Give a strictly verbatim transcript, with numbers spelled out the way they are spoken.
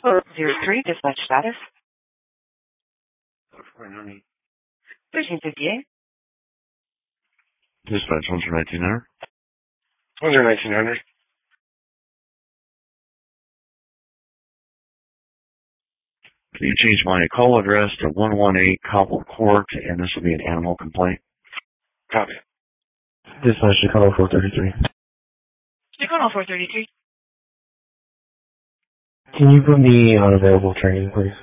Oh, zero three, dispatch status. thirteen fifty-eight. Dispatch, one zero nineteen hundred. one zero nineteen hundred. Can you change my call address to one one eight Cobble Court, and this will be an animal complaint? Copy. Dispatch, Chicago four thirty-three. Chicago four thirty-three. Can you put me on available training, please?